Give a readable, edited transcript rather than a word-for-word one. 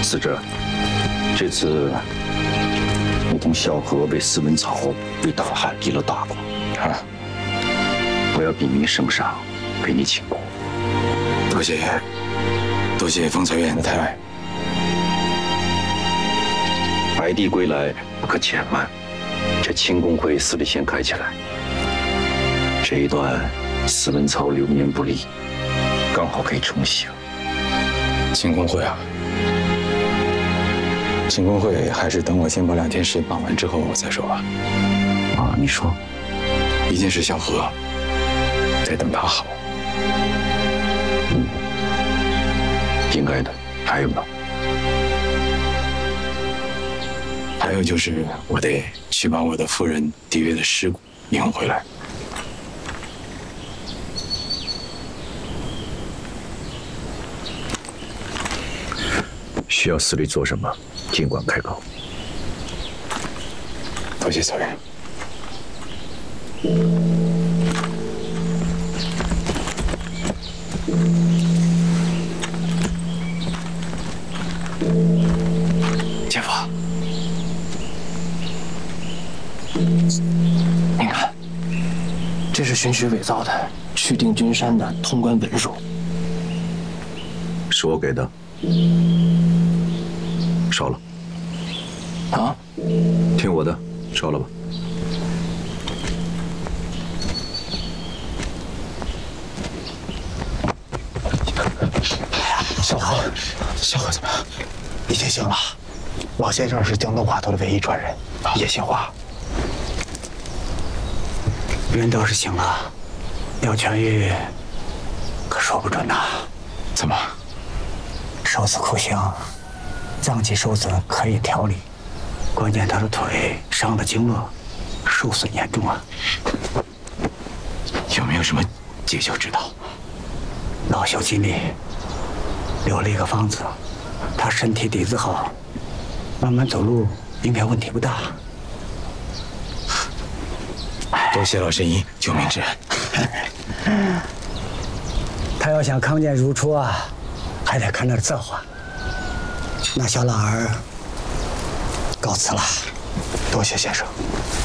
死者，这次你同小何为司文草为大汉立了大功啊！我要禀明圣上，给你请功。 多谢风采院的抬爱。 白帝归来不可遣慢，这清宫会司礼先开起来。这一段司文草流年不利，刚好可以重行。 清宫会啊，清宫会还是等我先把2件事办完之后再说吧。 啊，你说， 一件是小何，得等他好。 应该的。还有呢？ 还有就是我得去把我的夫人缔约的尸骨迎回来。 需要司礼做什么，尽管开口。 多谢曹院。姐夫，您看，这是巡使伪造的去定军山的通关文书， 是我给的。烧了。 啊？ 听我的，烧了吧。 小何怎么样？ 已经醒了。老先生是江东话头的唯一传人，也姓华。人倒是醒了，要痊愈，可说不准呐。 怎么？ 受此酷刑，脏器受损可以调理，关键他的腿伤了经络，受损严重啊。 有没有什么解救之道？ 老朽尽力，留了一个方子，他身体底子好，慢慢走路应该问题不大。 多谢老神医救命之恩。 他要想康健如初啊，还得看点造化。那小老儿告辞了，多谢先生。